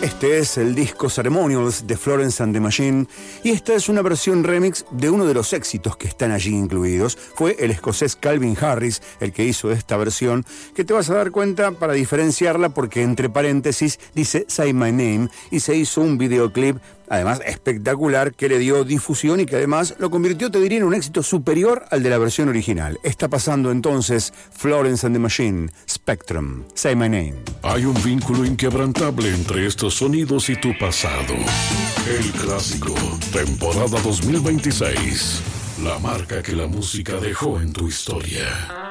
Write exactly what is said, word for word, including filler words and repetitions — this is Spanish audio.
Este es el disco Ceremonials de Florence and the Machine y esta es una versión remix de uno de los éxitos que están allí incluidos. Fue el escocés Calvin Harris el que hizo esta versión, que te vas a dar cuenta para diferenciarla porque entre paréntesis dice Say My Name y se hizo un videoclip además espectacular que le dio difusión y que además lo convirtió, te diría, en un éxito superior al de la versión original. Está pasando entonces Florence and the Machine, Spectrum, Say My Name. Hay un vínculo inquebrantable entre estos sonidos y tu pasado. El clásico, temporada dos mil veintiséis. La marca que la música dejó en tu historia.